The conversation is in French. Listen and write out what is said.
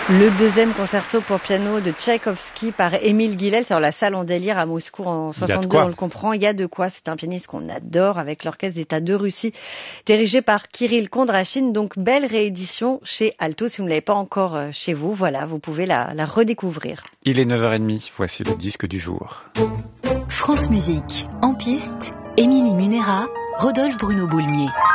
Le deuxième concerto pour piano de Tchaïkovski par Émile Guilel sur la salle en délire à Moscou en 62, on le comprend, il y a de quoi. C'est un pianiste qu'on adore avec l'Orchestre d'État de Russie, dirigé par Kirill Kondrachine. Donc belle réédition chez Alto, si vous ne l'avez pas encore chez vous, voilà, vous pouvez la redécouvrir. Il est 9h30, voici le disque du jour. France Musique, en piste, Émilie Munera, Rodolphe Bruno Boulmier.